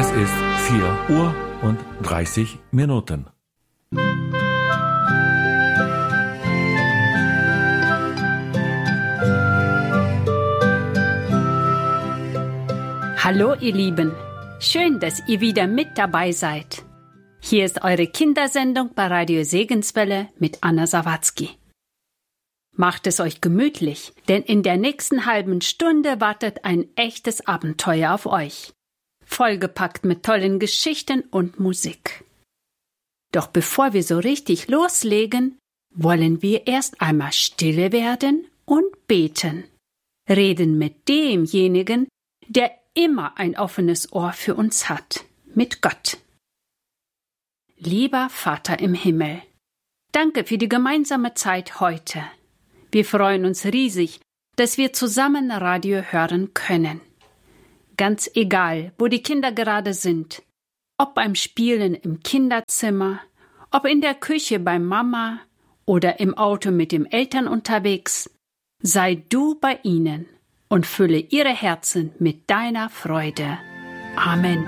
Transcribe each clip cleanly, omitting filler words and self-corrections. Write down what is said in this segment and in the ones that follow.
Es ist 4:30 Uhr. Hallo ihr Lieben, schön, dass ihr wieder mit dabei seid. Hier ist eure Kindersendung bei Radio Segenswelle mit Anna Sawatzki. Macht es euch gemütlich, denn in der nächsten halben Stunde wartet ein echtes Abenteuer auf euch. Vollgepackt mit tollen Geschichten und Musik. Doch bevor wir so richtig loslegen, wollen wir erst einmal stille werden und beten. Reden mit demjenigen, der immer ein offenes Ohr für uns hat, mit Gott. Lieber Vater im Himmel, danke für die gemeinsame Zeit heute. Wir freuen uns riesig, dass wir zusammen Radio hören können. Ganz egal, wo die Kinder gerade sind, ob beim Spielen im Kinderzimmer, ob in der Küche bei Mama oder im Auto mit den Eltern unterwegs, sei du bei ihnen und fülle ihre Herzen mit deiner Freude. Amen.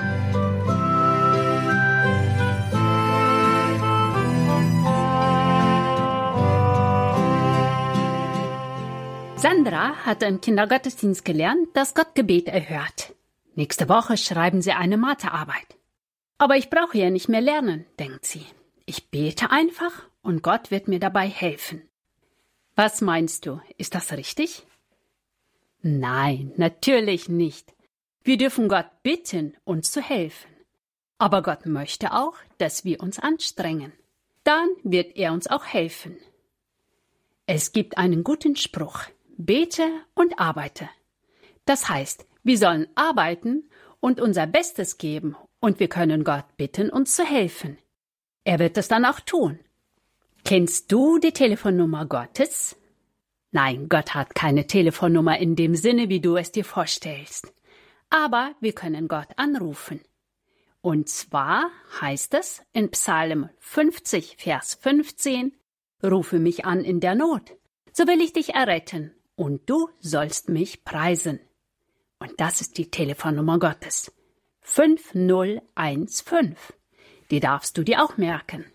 Sandra hat im Kindergottesdienst gelernt, dass Gott Gebet erhört. Nächste Woche schreiben sie eine Mathearbeit. Aber ich brauche ja nicht mehr lernen, denkt sie. Ich bete einfach und Gott wird mir dabei helfen. Was meinst du, ist das richtig? Nein, natürlich nicht. Wir dürfen Gott bitten, uns zu helfen. Aber Gott möchte auch, dass wir uns anstrengen. Dann wird er uns auch helfen. Es gibt einen guten Spruch: Bete und arbeite. Das heißt, wir sollen arbeiten und unser Bestes geben und wir können Gott bitten, uns zu helfen. Er wird es dann auch tun. Kennst du die Telefonnummer Gottes? Nein, Gott hat keine Telefonnummer in dem Sinne, wie du es dir vorstellst. Aber wir können Gott anrufen. Und zwar heißt es in Psalm 50, Vers 15, Rufe mich an in der Not, so will ich dich erretten, und du sollst mich preisen. Und das ist die Telefonnummer Gottes. 5015. Die darfst du dir auch merken.